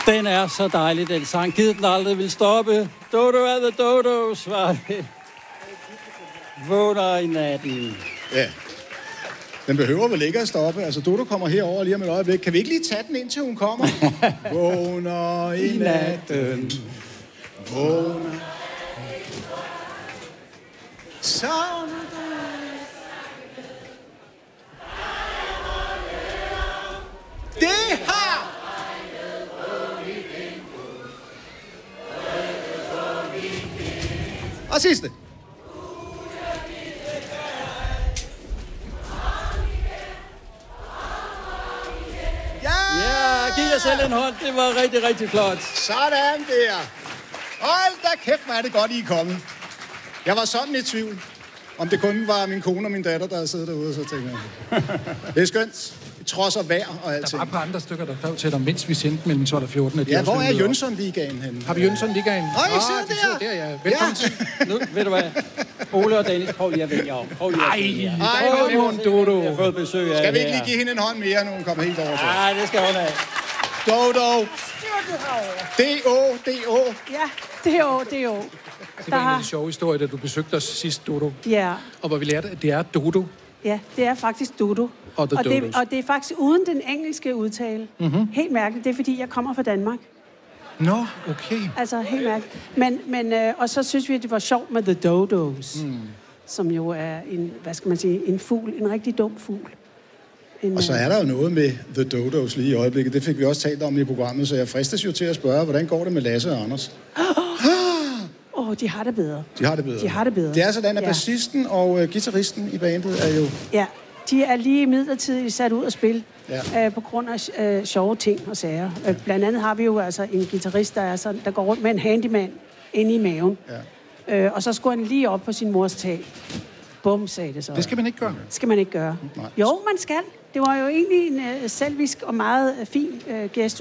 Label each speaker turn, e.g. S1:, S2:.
S1: Den er så dejlig, den sang. Givet den aldrig vil stoppe. Dodo er the dodos, var det. Vågner i natten.
S2: Ja. Den behøver vel ikke at stoppe. Altså, Dodo kommer herover lige om et øjeblik. Kan vi ikke lige tage den, indtil hun kommer? Vågner i natten. Vågner. Savner det har... Og sidste.
S1: Ja, giv jer selv en hånd. Det var rigtig, rigtig flot.
S2: Sådan der. Hold da kæft, hvor er det godt, I er kommet. Jeg var sådan i tvivl, om det kun var min kone og min datter, der havde siddet derude, så tænkte jeg. Det er skønt. Trods og vejr og alting.
S3: Der var et par andre stykker, der skrev til dig, mens vi sendte mellem 12 og 14.
S2: Ja, hvor er Jønsson-ligaen henne?
S3: Har vi Jønsson-ligaen?
S2: Åh, I sidder der.
S3: Ja. Velkommen til.
S1: Nu, ved du hvad? Ole og Dennis, prøv lige at vende jer om.
S3: Ej, Dodo.
S1: Jeg har fået besøg af.
S2: Skal vi ikke lige give hende en hånd mere, når hun kommer helt over til?
S1: Nej, det skal hun have.
S2: Dodo. D-O.
S4: Ja, D-O.
S3: Det var en sjov historie, da du besøgte os sidst, Dodo.
S4: Ja.
S3: Og hvor vi lærte, at det er Dodo.
S4: Ja, det er faktisk Dodo.
S3: Og
S4: det er faktisk uden den engelske udtale. Mm-hmm. Helt mærkeligt. Det er, fordi jeg kommer fra Danmark.
S3: Nå, okay.
S4: Altså, helt mærkeligt. Men og så synes vi, at det var sjovt med The Dodos. Som jo er en, hvad skal man sige, en fugl. En rigtig dum fugl.
S2: Og så er der jo noget med The Dodos lige i øjeblikket. Det fik vi også talt om i programmet, så jeg fristes jo til at spørge, hvordan går det med Lasse og Anders?
S4: De har det bedre.
S2: De har det bedre. Det er sådan, at bassisten og guitaristen i bandet er jo...
S4: Ja, de er lige midlertidigt sat ud at spille
S2: ja.
S4: På grund af sjove ting og sager. Blandt andet har vi jo altså en guitarist, der går rundt med en handyman inde i maven. Ja. Og så skulle han lige op på sin mors tag. Bum, sagde det så.
S3: Det skal man ikke gøre.
S4: Skal man ikke gøre.
S2: Nej.
S4: Jo, man skal. Det var jo egentlig en selvisk og meget fin gæst.